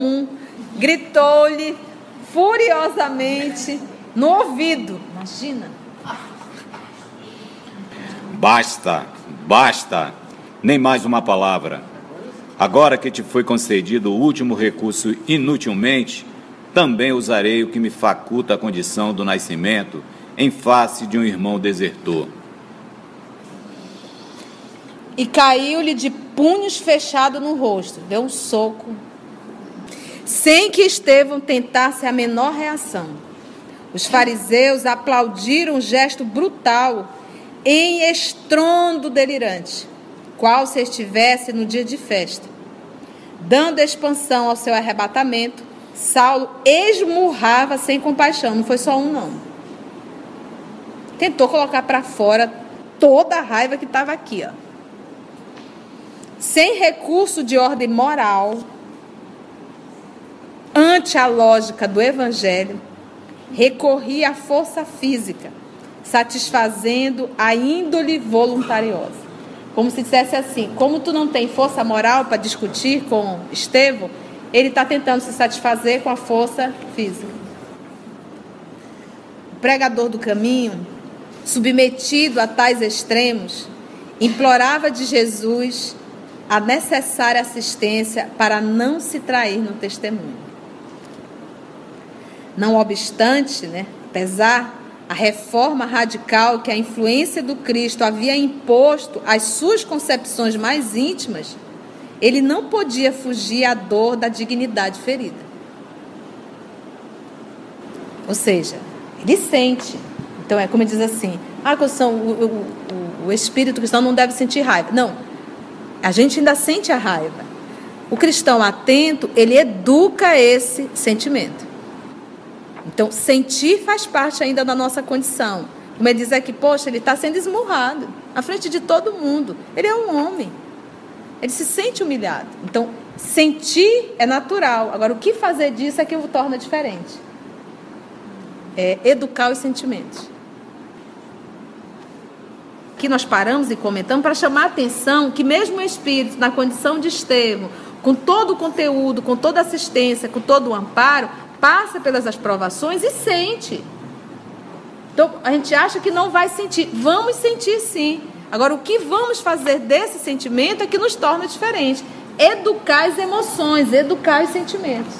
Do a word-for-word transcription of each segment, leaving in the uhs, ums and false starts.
um, gritou-lhe furiosamente no ouvido. Imagina. Basta, basta, nem mais uma palavra. Agora que te foi concedido o último recurso inutilmente, também usarei o que me faculta a condição do nascimento em face de um irmão desertor. E caiu-lhe de punhos fechados no rosto, deu um soco, sem que Estevão tentasse a menor reação. Os fariseus aplaudiram o gesto brutal em estrondo delirante, qual se estivesse no dia de festa. Dando expansão ao seu arrebatamento, Saulo esmurrava sem compaixão. Não foi só um, não. Tentou colocar para fora toda a raiva que estava aqui, ó. Sem recurso de ordem moral, ante a lógica do evangelho, recorria à força física, satisfazendo a índole voluntariosa. Como se dissesse assim, como tu não tem força moral para discutir com Estevão, ele está tentando se satisfazer com a força física. O pregador do caminho, submetido a tais extremos, implorava de Jesus a necessária assistência para não se trair no testemunho. Não obstante, né, apesar a reforma radical que a influência do Cristo havia imposto às suas concepções mais íntimas, ele não podia fugir à dor da dignidade ferida. Ou seja, ele sente. Então é como ele diz assim, ah, o, o, o, o espírito cristão não deve sentir raiva. Não. A gente ainda sente a raiva. O cristão atento, ele educa esse sentimento. Então, sentir faz parte ainda da nossa condição. Como ele diz aqui, poxa, ele está sendo esmurrado à frente de todo mundo. Ele é um homem. Ele se sente humilhado. Então, sentir é natural. Agora, o que fazer disso é que o torna diferente. É educar os sentimentos. Que nós paramos e comentamos para chamar a atenção que mesmo o Espírito, na condição de Estevão, com todo o conteúdo, com toda a assistência, com todo o amparo, passa pelas provações e sente. Então, a gente acha que não vai sentir. Vamos sentir sim. Agora, o que vamos fazer desse sentimento é que nos torna diferente. Educar as emoções, educar os sentimentos.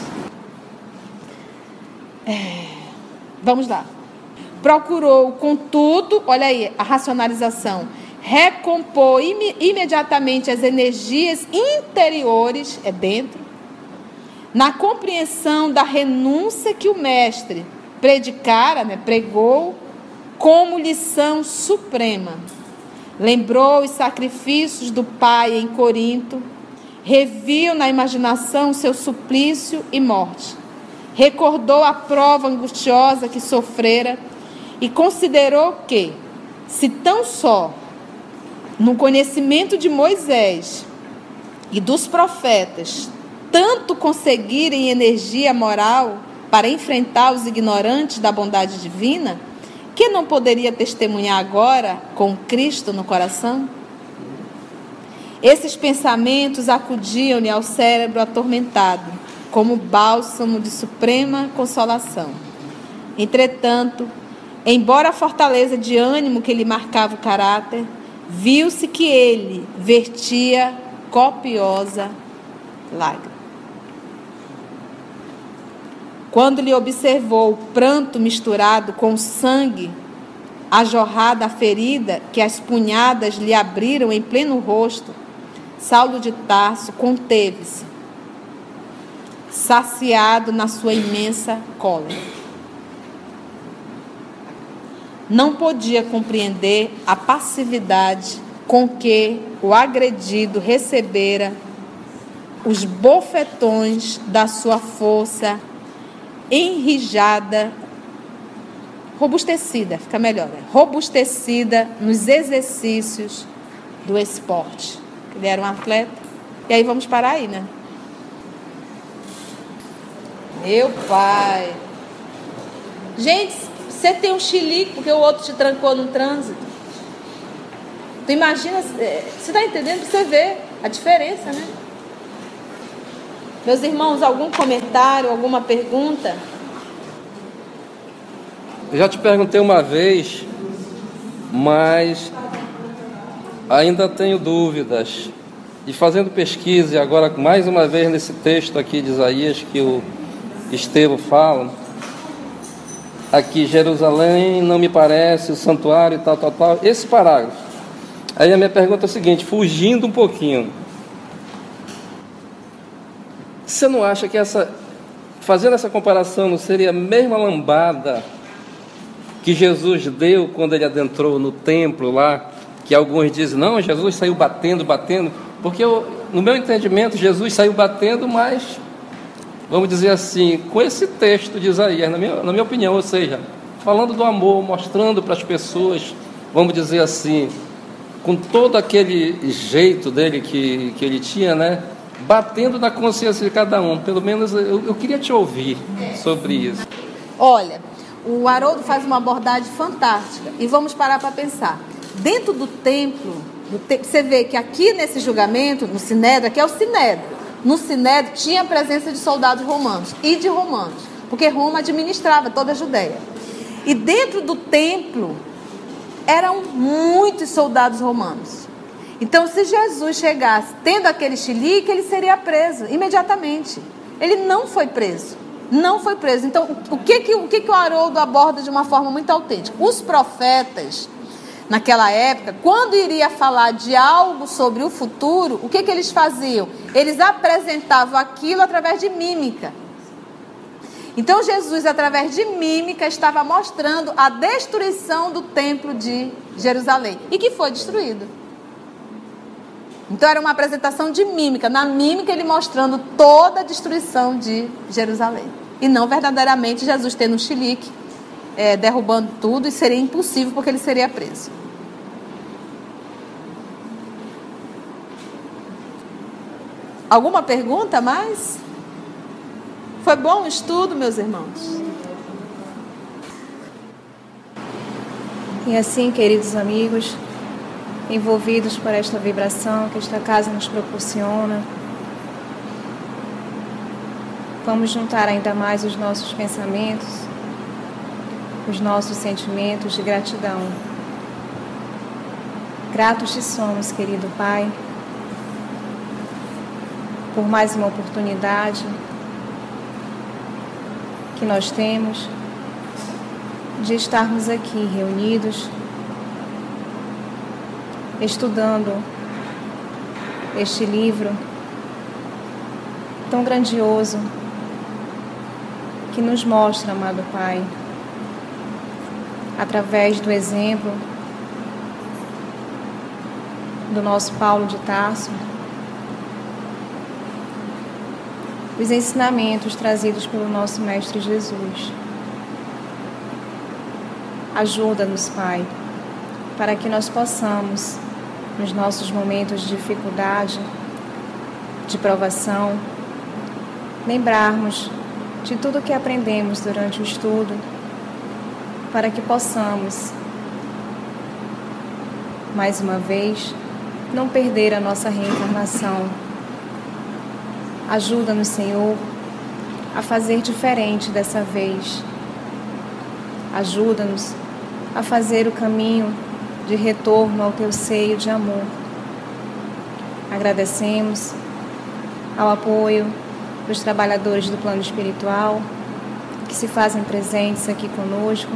É... Vamos lá. Procurou, contudo, olha aí, a racionalização, recompor im- imediatamente as energias interiores, é dentro, na compreensão da renúncia que o mestre predicara, né, pregou, como lição suprema. Lembrou os sacrifícios do Pai em Corinto, reviu na imaginação seu suplício e morte, recordou a prova angustiosa que sofrera, e considerou que, se tão só no conhecimento de Moisés e dos profetas, tanto conseguirem energia moral para enfrentar os ignorantes da bondade divina, que não poderia testemunhar agora com Cristo no coração? Esses pensamentos acudiam-lhe ao cérebro atormentado, como bálsamo de suprema consolação. Entretanto, embora a fortaleza de ânimo que lhe marcava o caráter, viu-se que ele vertia copiosa lágrima. Quando lhe observou o pranto misturado com o sangue, a jorrada, a ferida que as punhadas lhe abriram em pleno rosto, Saulo de Tarso conteve-se, saciado na sua imensa cólera. Não podia compreender a passividade com que o agredido recebera os bofetões da sua força enrijada, robustecida, fica melhor, né? Robustecida nos exercícios do esporte. Ele era um atleta. E aí vamos parar aí, né? Meu pai. Gente, você tem um chilique porque o outro te trancou no trânsito. Tu imagina, você está entendendo? Você vê a diferença, né? Meus irmãos, algum comentário, alguma pergunta? Eu já te perguntei uma vez, mas ainda tenho dúvidas. E fazendo pesquisa, e agora mais uma vez nesse texto aqui de Isaías que o Estevão fala, aqui Jerusalém não me parece o santuário e tal, tal, tal, esse parágrafo. Aí a minha pergunta é a seguinte, fugindo um pouquinho, você não acha que essa, fazendo essa comparação, não seria a mesma lambada que Jesus deu quando ele adentrou no templo lá, que alguns dizem, não, Jesus saiu batendo, batendo, porque eu, no meu entendimento Jesus saiu batendo, mas, vamos dizer assim, com esse texto de Isaías, na minha, na minha opinião, ou seja, falando do amor, mostrando para as pessoas, vamos dizer assim, com todo aquele jeito dele que, que ele tinha, né, batendo na consciência de cada um, pelo menos eu, eu queria te ouvir sobre isso. Olha, o Haroldo faz uma abordagem fantástica, e vamos parar para pensar. Dentro do templo, do te... você vê que aqui nesse julgamento, no Sinédrio, aqui é o Sinédrio, no Sinédrio tinha a presença de soldados romanos e de romanos, porque Roma administrava toda a Judéia. E dentro do templo eram muitos soldados romanos. Então, se Jesus chegasse tendo aquele chilique, ele seria preso imediatamente. Ele não foi preso. Não foi preso. Então, o que, que, o, que, que o Haroldo aborda de uma forma muito autêntica? Os profetas, naquela época, quando iria falar de algo sobre o futuro, o que, que eles faziam? Eles apresentavam aquilo através de mímica. Então, Jesus, através de mímica, estava mostrando a destruição do templo de Jerusalém. E que foi destruído. Então, era uma apresentação de mímica. Na mímica, ele mostrando toda a destruição de Jerusalém. E não verdadeiramente Jesus tendo um chilique, é, derrubando tudo, e seria impossível porque ele seria preso. Alguma pergunta mais? Foi bom o estudo, meus irmãos? E assim, queridos amigos, envolvidos por esta vibração que esta casa nos proporciona, vamos juntar ainda mais os nossos pensamentos, os nossos sentimentos de gratidão. Gratos te somos, querido Pai, por mais uma oportunidade que nós temos de estarmos aqui reunidos, estudando este livro tão grandioso que nos mostra, amado Pai, através do exemplo do nosso Paulo de Tarso, os ensinamentos trazidos pelo nosso Mestre Jesus. Ajuda-nos, Pai, para que nós possamos, nos nossos momentos de dificuldade, de provação, lembrarmos de tudo o que aprendemos durante o estudo, para que possamos, mais uma vez, não perder a nossa reencarnação. Ajuda-nos, Senhor, a fazer diferente dessa vez. Ajuda-nos a fazer o caminho de retorno ao Teu seio de amor. Agradecemos ao apoio dos trabalhadores do plano espiritual que se fazem presentes aqui conosco,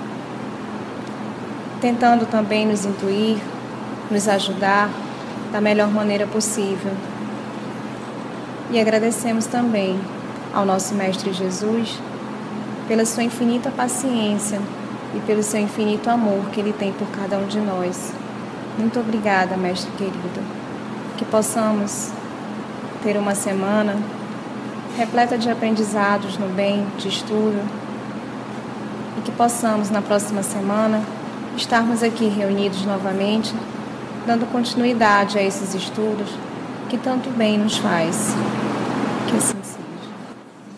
tentando também nos intuir, nos ajudar da melhor maneira possível. E agradecemos também ao nosso Mestre Jesus pela sua infinita paciência e pelo seu infinito amor que Ele tem por cada um de nós. Muito obrigada, Mestre querido. Que possamos ter uma semana repleta de aprendizados no bem, de estudo, e que possamos, na próxima semana, estarmos aqui reunidos novamente, dando continuidade a esses estudos que tanto bem nos faz. Que assim